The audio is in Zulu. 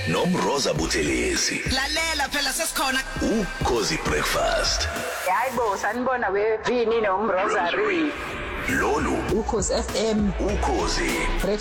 nomroza Buthelezi. Lalela phela sesikhona. Ukhozi breakfast. Hayibo sanibona Vini nomrosary. Lolu Ukhozi FM. Ukhozi.